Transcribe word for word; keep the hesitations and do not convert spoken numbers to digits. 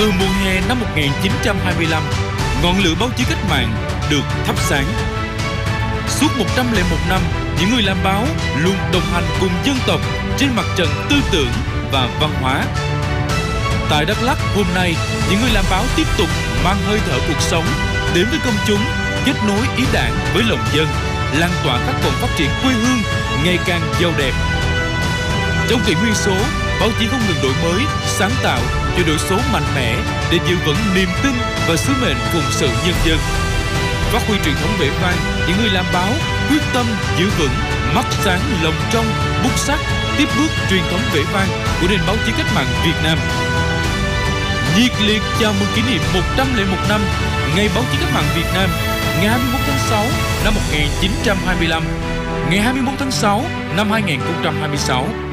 Từ mùa hè năm một nghìn chín trăm hai mươi lăm, ngọn lửa báo chí cách mạng được thắp sáng. Suốt một trăm lẻ một năm, những người làm báo luôn đồng hành cùng dân tộc trên mặt trận tư tưởng và văn hóa. Tại Đắk Lắk hôm nay, những người làm báo tiếp tục mang hơi thở cuộc sống đến với công chúng, kết nối ý đảng với lòng dân, lan tỏa khát vọng phát triển quê hương ngày càng giàu đẹp. Trong kỷ nguyên số, báo chí không ngừng đổi mới, sáng tạo, chuyển đổi số mạnh mẽ để giữ vững niềm tin và sứ mệnh phụng sự nhân dân. Phát huy truyền thống vẻ vang, những người làm báo quyết tâm giữ vững mắt sáng lòng trong, bút sắc, tiếp bước truyền thống vẻ vang của nền báo chí cách mạng Việt Nam. Nhiệt liệt chào mừng kỷ niệm một trăm lẻ một năm Ngày báo chí cách mạng Việt Nam, ngày hai mươi mốt tháng sáu năm một nghìn chín trăm hai mươi lăm, ngày hai mươi mốt tháng sáu năm hai nghìn không trăm hai mươi sáu.